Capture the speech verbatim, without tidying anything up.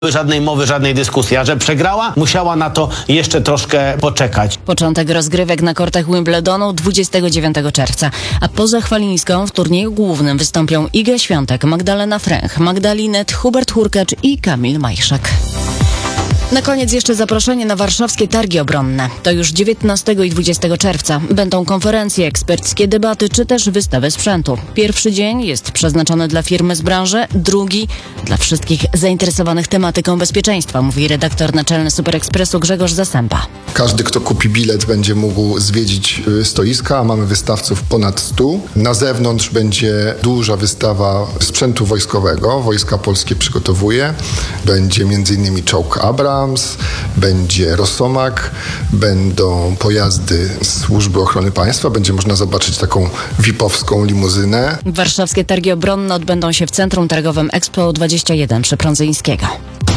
Żadnej mowy, żadnej dyskusji, a że przegrała, musiała na to jeszcze troszkę poczekać. Początek rozgrywek na kortach Wimbledonu dwudziestego dziewiątego czerwca, a poza Chwalińską w turnieju głównym wystąpią Iga Świątek, Magdalena Fręch, Magdalinet, Hubert Hurkacz i Kamil Majszak. Na koniec jeszcze zaproszenie na warszawskie targi obronne. To już dziewiętnastego i dwudziestego czerwca. Będą konferencje, eksperckie debaty czy też wystawy sprzętu. Pierwszy dzień jest przeznaczony dla firmy z branży, drugi dla wszystkich zainteresowanych tematyką bezpieczeństwa, mówi redaktor naczelny Super Expressu Grzegorz Zasępa. Każdy, kto kupi bilet, będzie mógł zwiedzić stoiska, a mamy wystawców ponad stu. Na zewnątrz będzie duża wystawa sprzętu wojskowego. Wojska Polskie przygotowuje. Będzie między innymi czołg Abrams, będzie Rosomak, będą pojazdy Służby Ochrony Państwa, będzie można zobaczyć taką V I P-owską limuzynę. Warszawskie targi obronne odbędą się w Centrum Targowym Expo dwadzieścia jeden przy Prądzyńskiego.